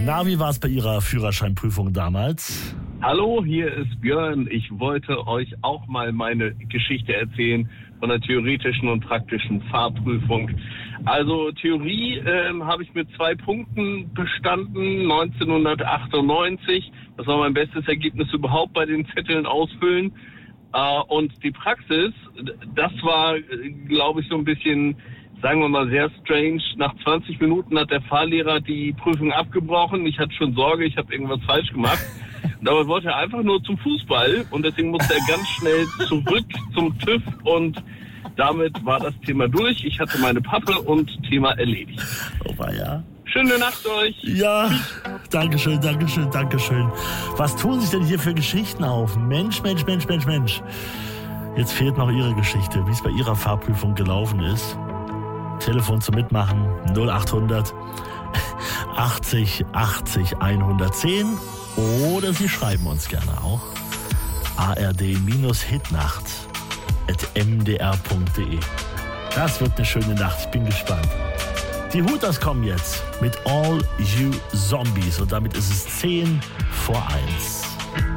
Na, wie war es bei Ihrer Führerscheinprüfung damals? Hallo, hier ist Björn. Ich wollte euch auch mal meine Geschichte erzählen von der theoretischen und praktischen Fahrprüfung. Also Theorie habe ich mit 2 Punkten bestanden, 1998. Das war mein bestes Ergebnis überhaupt bei den Zetteln ausfüllen. Und die Praxis, das war, glaube ich, so ein bisschen, sagen wir mal, sehr strange. Nach 20 Minuten hat der Fahrlehrer die Prüfung abgebrochen. Ich hatte schon Sorge, ich habe irgendwas falsch gemacht. Dabei wollte er einfach nur zum Fußball und deswegen musste er ganz schnell zurück zum TÜV und damit war das Thema durch. Ich hatte meine Pappe und Thema erledigt. Oh ja. Schöne Nacht euch. Ja, Dankeschön. Was tun sich denn hier für Geschichten auf? Mensch. Jetzt fehlt noch Ihre Geschichte, wie es bei Ihrer Fahrprüfung gelaufen ist. Telefon zum Mitmachen 0800 80 80 110 oder Sie schreiben uns gerne auch ard-hitnacht@mdr.de. Das wird eine schöne Nacht, ich bin gespannt. Die Hooters kommen jetzt mit All You Zombies und damit ist es 10 vor 1.